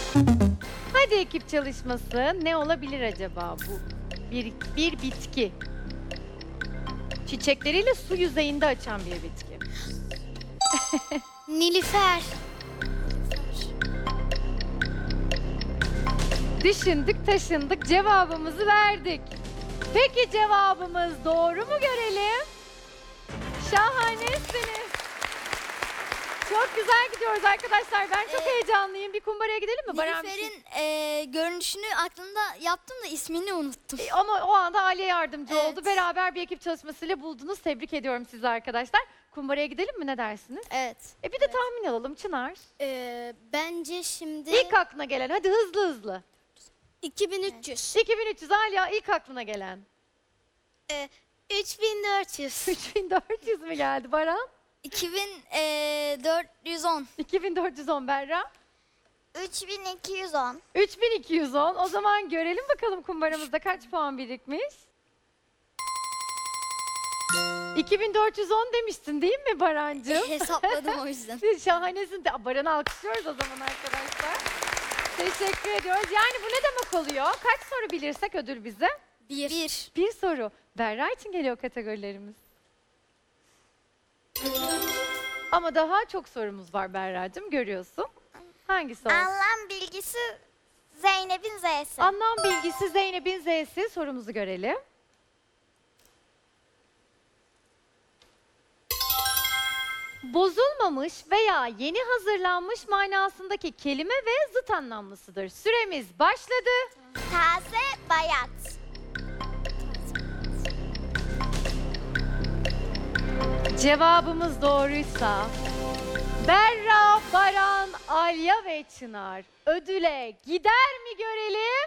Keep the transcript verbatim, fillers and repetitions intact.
Hadi ekip çalışması. Ne olabilir acaba bu? Bir, bir bitki. Çiçekleriyle su yüzeyinde açan bir bitki. Nilüfer. Düşündük, taşındık, cevabımızı verdik. Peki cevabımız doğru mu görelim? Şahanesiniz. Çok güzel gidiyoruz arkadaşlar. Ben çok Ee, heyecanlıyım. Bir kumbaraya gidelim mi? Baran bir şey- Nilüfer'in e, görünüşünü aklımda yaptım da ismini unuttum. E, Ama o anda Aliye yardımcı Evet. oldu. Beraber bir ekip çalışmasıyla buldunuz. Tebrik ediyorum sizi arkadaşlar. Kumbaraya gidelim mi? Ne dersiniz? Evet. E bir de tahmin alalım Çınar. Ee, bence şimdi İlk aklına gelen. Hadi hızlı hızlı. iki bin üç yüz. iki bin üç yüz Aliye ilk aklına gelen. Ee, üç bin dört yüz. üç bin dört yüz mü geldi Baran? iki bin dört yüz on. iki bin dört yüz on Berra. üç bin iki yüz on. üç bin iki yüz on. O zaman görelim bakalım kumbaramızda kaç puan birikmiş? iki bin dört yüz on demiştin değil mi Barancığım? Hesapladım o yüzden. Şahanesin. de- Baran'ı alkışlıyoruz o zaman arkadaşlar. Teşekkür ediyoruz. Yani bu ne demek oluyor? Kaç soru bilirsek ödül bize? Bir. Bir. Bir soru. Berra için geliyor kategorilerimiz. Ama daha çok sorumuz var Berra'cığım, görüyorsun. Hangisi o? Anlam bilgisi Zeynep'in Z'si. Anlam bilgisi Zeynep'in Z'si. Sorumuzu görelim. Bozulmamış veya yeni hazırlanmış manasındaki kelime ve zıt anlamlısıdır. Süremiz başladı. Taze, bayat. Cevabımız doğruysa Berra, Baran, Alya ve Çınar ödüle gider mi görelim?